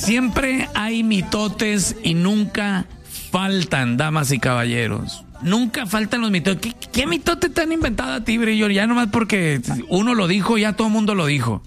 Siempre hay mitotes y nunca faltan, damas y caballeros. Nunca faltan los mitotes. ¿Qué mitote te han inventado a ti, Brillo? Ya nomás porque uno lo dijo, ya todo el mundo lo dijo.